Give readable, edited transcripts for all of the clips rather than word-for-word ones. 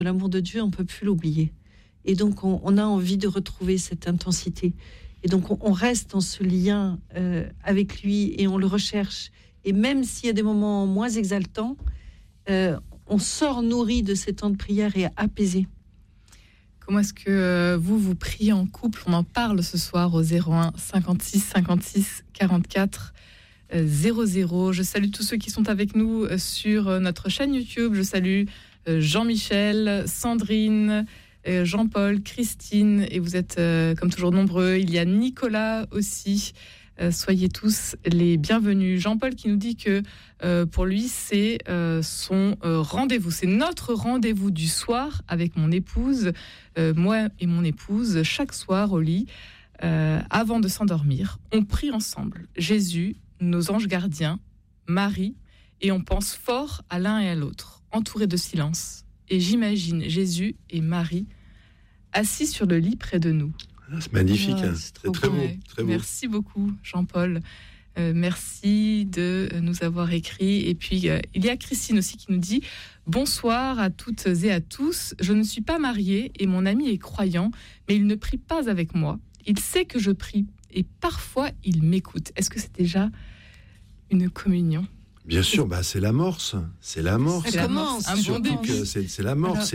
L'amour de Dieu, on ne peut plus l'oublier. Et donc, on a envie de retrouver cette intensité. Et donc, on reste dans ce lien avec lui et on le recherche. Et même s'il y a des moments moins exaltants, on sort nourri de ces temps de prière et apaisé. Comment est-ce que vous priez en couple ? On en parle ce soir au 01 56 56 44 00. Je salue tous ceux qui sont avec nous sur notre chaîne YouTube. Je salue Jean-Michel, Sandrine, Jean-Paul, Christine, et vous êtes comme toujours nombreux. Il y a Nicolas aussi. Soyez tous les bienvenus. Jean-Paul qui nous dit que pour lui, c'est son rendez-vous. C'est notre rendez-vous du soir avec mon épouse, moi et mon épouse, chaque soir au lit, avant de s'endormir. On prie ensemble. Jésus, nos anges gardiens, Marie, et on pense fort à l'un et à l'autre, entourés de silence. Et j'imagine Jésus et Marie assis sur le lit près de nous. C'est magnifique, c'est très beau, très beau. Merci beaucoup, Jean-Paul. Merci de nous avoir écrit. Et puis, il y a Christine aussi qui nous dit « Bonsoir à toutes et à tous. Je ne suis pas mariée et mon ami est croyant, mais il ne prie pas avec moi. Il sait que je prie et parfois il m'écoute. » Est-ce que c'est déjà une communion ? Bien sûr, c'est l'amorce. C'est l'amorce. Ça commence. Surtout que c'est l'amorce.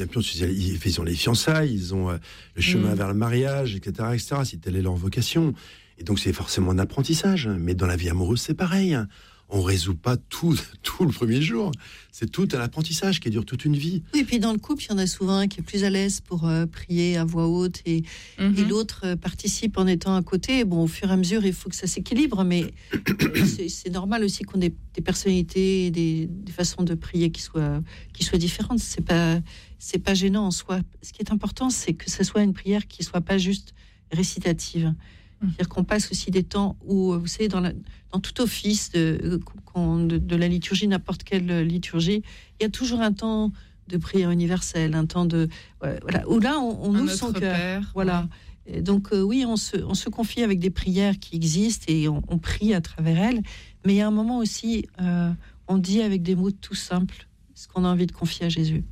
Ils ont les fiançailles, ils ont le chemin vers le mariage, etc., etc. Si telle est leur vocation. Et donc, c'est forcément un apprentissage. Mais dans la vie amoureuse, c'est pareil. On ne résout pas tout le premier jour. C'est tout un apprentissage qui dure toute une vie. Oui, et puis dans le couple, il y en a souvent un qui est plus à l'aise pour prier à voix haute et l'autre participe en étant à côté. Bon, au fur et à mesure, il faut que ça s'équilibre, mais c'est normal aussi qu'on ait des personnalités et des façons de prier qui soient différentes. C'est pas gênant en soi. Ce qui est important, c'est que ce soit une prière qui soit pas juste récitative. C'est-à-dire qu'on passe aussi des temps où, vous savez, dans tout office de la liturgie, n'importe quelle liturgie, il y a toujours un temps de prière universelle, un temps de... voilà, où là, on ouvre son cœur. Voilà. Et donc, oui, on se confie avec des prières qui existent et on prie à travers elles. Mais il y a un moment aussi, on dit avec des mots tout simples ce qu'on a envie de confier à Jésus.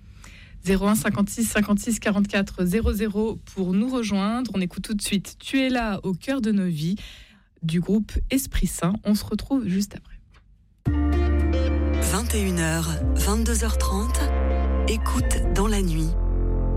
01 56 56 44 00 pour nous rejoindre. On écoute tout de suite Tu es là au cœur de nos vies du groupe Esprit Saint. On se retrouve juste après. 21h, 22h30, écoute dans la nuit.